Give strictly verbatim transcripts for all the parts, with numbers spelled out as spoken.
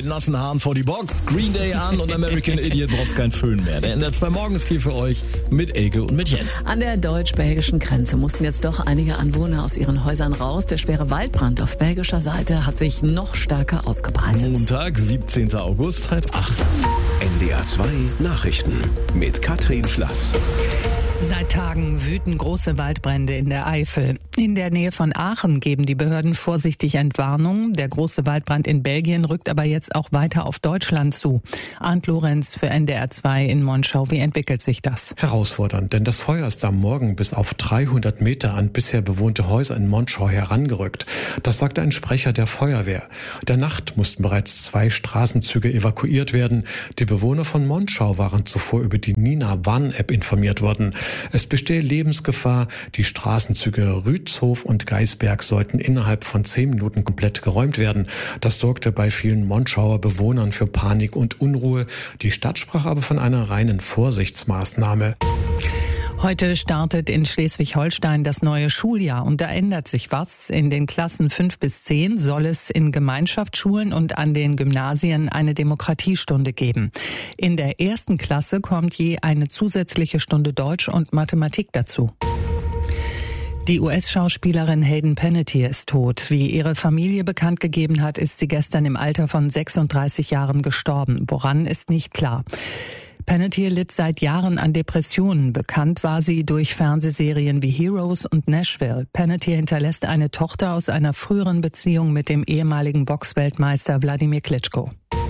mit nassen Haaren vor die Box, Green Day an und American Idiot, brauchst kein Föhn mehr. Der N D R zwei Morgen ist hier für euch mit Elke und mit Jens. An der deutsch-belgischen Grenze mussten jetzt doch einige Anwohner aus ihren Häusern raus. Der schwere Waldbrand auf belgischer Seite hat sich noch stärker ausgebreitet. Montag, siebzehnten August, halb acht. N D R zwei Nachrichten mit Katrin Schlass. Seit Tagen wüten große Waldbrände in der Eifel. In der Nähe von Aachen geben die Behörden vorsichtig Entwarnung. Der große Waldbrand in Belgien rückt aber jetzt auch weiter auf Deutschland zu. Arndt Lorenz für N D R zwei in Monschau. Wie entwickelt sich das? Herausfordernd, denn das Feuer ist am Morgen bis auf dreihundert Meter an bisher bewohnte Häuser in Monschau herangerückt. Das sagte ein Sprecher der Feuerwehr. In der Nacht mussten bereits zwei Straßenzüge evakuiert werden. Die Bewohner von Monschau waren zuvor über die Nina-Warn-App informiert worden. Es bestehe Lebensgefahr. Die Straßenzüge Rützhof und Geisberg sollten innerhalb von zehn Minuten komplett geräumt werden. Das sorgte bei vielen Monschauer Bewohnern für Panik und Unruhe. Die Stadt sprach aber von einer reinen Vorsichtsmaßnahme. Heute startet in Schleswig-Holstein das neue Schuljahr und da ändert sich was. In den Klassen fünf bis zehn soll es in Gemeinschaftsschulen und an den Gymnasien eine Demokratiestunde geben. In der ersten Klasse kommt je eine zusätzliche Stunde Deutsch und Mathematik dazu. Die U S-Schauspielerin Hayden Panettiere ist tot. Wie ihre Familie bekannt gegeben hat, ist sie gestern im Alter von sechsunddreißig Jahren gestorben. Woran ist nicht klar. Panettiere litt seit Jahren an Depressionen. Bekannt war sie durch Fernsehserien wie Heroes und Nashville. Panettiere hinterlässt eine Tochter aus einer früheren Beziehung mit dem ehemaligen Boxweltmeister Wladimir Klitschko.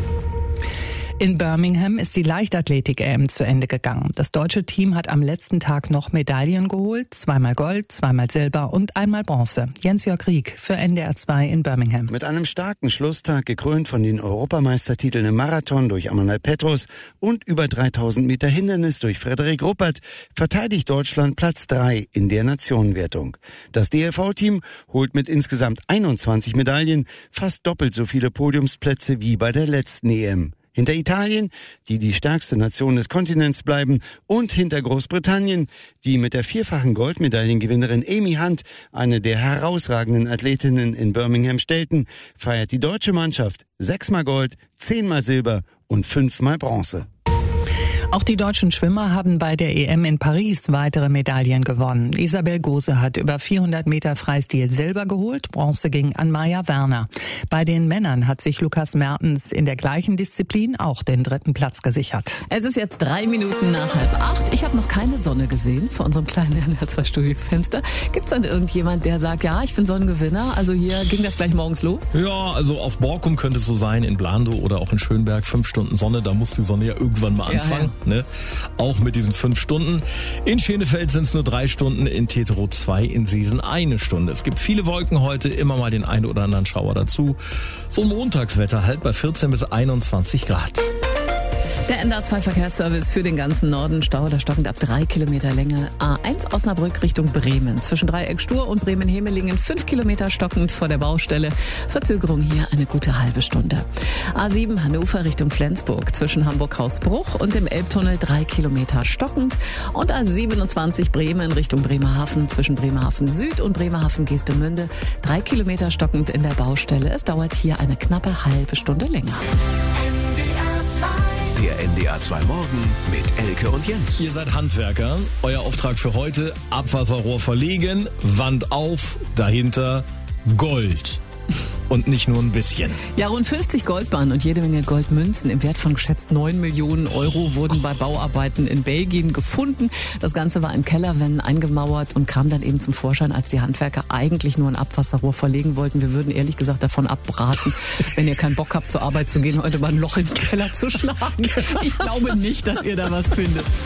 In Birmingham ist die Leichtathletik-E M zu Ende gegangen. Das deutsche Team hat am letzten Tag noch Medaillen geholt. Zweimal Gold, zweimal Silber und einmal Bronze. Jens-Jörg Rieck für N D R zwei in Birmingham. Mit einem starken Schlusstag, gekrönt von den Europameistertiteln im Marathon durch Amanal Petros und über dreitausend Meter Hindernis durch Frederik Ruppert, verteidigt Deutschland Platz drei in der Nationenwertung. Das D L V-Team holt mit insgesamt einundzwanzig Medaillen fast doppelt so viele Podiumsplätze wie bei der letzten E M. Hinter Italien, die die stärkste Nation des Kontinents bleiben, und hinter Großbritannien, die mit der vierfachen Goldmedaillengewinnerin Amy Hunt, eine der herausragenden Athletinnen in Birmingham, stellten, feiert die deutsche Mannschaft sechsmal Gold, zehnmal Silber und fünfmal Bronze. Auch die deutschen Schwimmer haben bei der E M in Paris weitere Medaillen gewonnen. Isabel Gose hat über vierhundert Meter Freistil Silber geholt, Bronze ging an Maja Werner. Bei den Männern hat sich Lukas Mertens in der gleichen Disziplin auch den dritten Platz gesichert. Es ist jetzt drei Minuten nach halb acht. Ich habe noch keine Sonne gesehen vor unserem kleinen N D R zwei Studiofenster. Gibt es dann irgendjemand, der sagt, ja, ich bin Sonnengewinner? Also hier ging das gleich morgens los? Ja, also auf Borkum könnte es so sein, in Blandow oder auch in Schönberg, fünf Stunden Sonne, da muss die Sonne ja irgendwann mal anfangen. Ja, ja. Ne? Auch mit diesen fünf Stunden. In Schenefeld sind es nur drei Stunden, in Teterow zwei, in Seesen eine Stunde. Es gibt viele Wolken heute, immer mal den einen oder anderen Schauer dazu. So ein Montagswetter halt bei vierzehn bis einundzwanzig Grad. Der N D R zwei Verkehrsservice für den ganzen Norden. Stau oder stockend ab drei Kilometer Länge. A eins Osnabrück Richtung Bremen. Zwischen Dreieck Stur und Bremen-Hemelingen fünf Kilometer stockend vor der Baustelle. Verzögerung hier eine gute halbe Stunde. A sieben Hannover Richtung Flensburg. Zwischen Hamburg-Hausbruch und dem Elbtunnel drei Kilometer stockend. Und A siebenundzwanzig Bremen Richtung Bremerhaven. Zwischen Bremerhaven Süd und Bremerhaven Geestemünde drei Kilometer stockend in der Baustelle. Es dauert hier eine knappe halbe Stunde länger. Der N D R zwei Morgen mit Elke und Jens. Ihr seid Handwerker. Euer Auftrag für heute: Abwasserrohr verlegen, Wand auf, dahinter Gold. Und nicht nur ein bisschen. Ja, rund fünfzig Goldbarren und jede Menge Goldmünzen im Wert von geschätzt neun Millionen Euro wurden bei Bauarbeiten in Belgien gefunden. Das Ganze war in Kellerwänden eingemauert und kam dann eben zum Vorschein, als die Handwerker eigentlich nur ein Abwasserrohr verlegen wollten. Wir würden ehrlich gesagt davon abraten, wenn ihr keinen Bock habt, zur Arbeit zu gehen, heute mal ein Loch in den Keller zu schlagen. Ich glaube nicht, dass ihr da was findet.